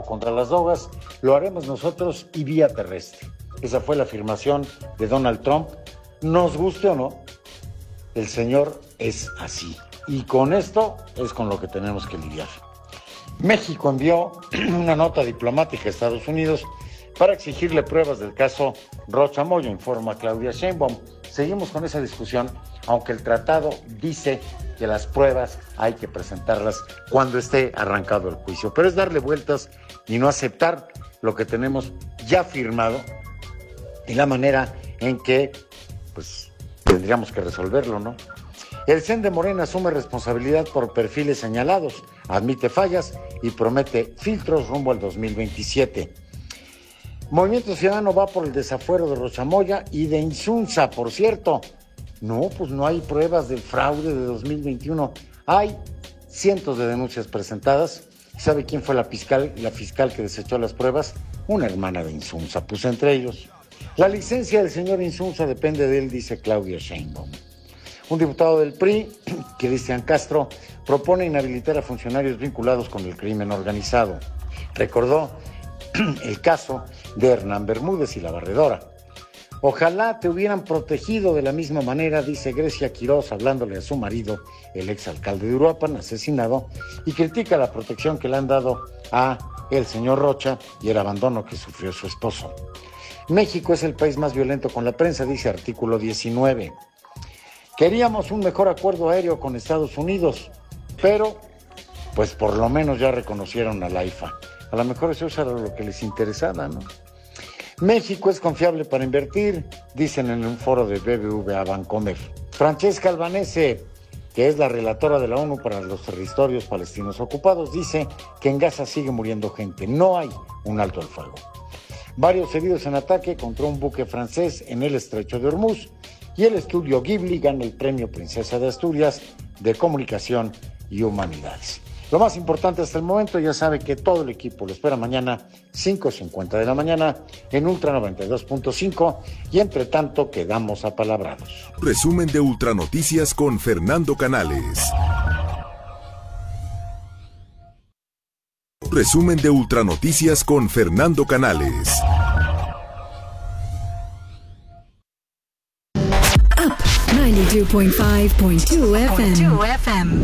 contra las drogas lo haremos nosotros y vía terrestre. Esa fue la afirmación de Donald Trump. Nos guste o no, el señor es así. Y con esto es con lo que tenemos que lidiar. México envió una nota diplomática a Estados Unidos para exigirle pruebas del caso Rocha Moya, informa Claudia Sheinbaum. Seguimos con esa discusión, aunque el tratado dice que las pruebas hay que presentarlas cuando esté arrancado el juicio. Pero es darle vueltas y no aceptar lo que tenemos ya firmado y la manera en que pues tendríamos que resolverlo, ¿no? El CEN de Morena asume responsabilidad por perfiles señalados, admite fallas y promete filtros rumbo al 2027. Movimiento Ciudadano va por el desafuero de Rocha Moya y de Insunza, por cierto. No, pues no hay pruebas del fraude de 2021. Hay cientos de denuncias presentadas. ¿Sabe quién fue la fiscal que desechó las pruebas? Una hermana de Insunza, pues entre ellos. La licencia del señor Insunza depende de él, dice Claudia Sheinbaum. Un diputado del PRI, Cristian Castro, propone inhabilitar a funcionarios vinculados con el crimen organizado. Recordó el caso de Hernán Bermúdez y la Barredora. Ojalá te hubieran protegido de la misma manera, dice Grecia Quirós, hablándole a su marido, el exalcalde de Uruapan, asesinado, y critica la protección que le han dado a el señor Rocha y el abandono que sufrió su esposo. México es el país más violento con la prensa, dice artículo 19. Queríamos un mejor acuerdo aéreo con Estados Unidos, pero pues por lo menos ya reconocieron a la AIFA. A lo mejor eso era lo que les interesaba, ¿no? México es confiable para invertir, dicen en un foro de BBVA Bancomer. Francesca Albanese, que es la relatora de la ONU para los territorios palestinos ocupados, dice que en Gaza sigue muriendo gente, no hay un alto al fuego. Varios heridos en ataque contra un buque francés en el estrecho de Hormuz, y el estudio Ghibli gana el premio Princesa de Asturias de Comunicación y Humanidades. Lo más importante hasta el momento, ya sabe que todo el equipo lo espera mañana 5:50 de la mañana en Ultra 92.5 y entre tanto quedamos apalabrados. Resumen de Ultra Noticias con Fernando Canales. Resumen de Ultra Noticias con Fernando Canales. Up 92.5.2 FM.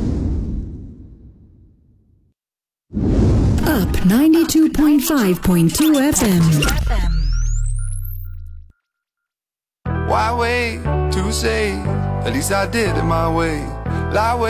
Up 92.5.2 FM. Why wait to say? At least I did it my way. Lie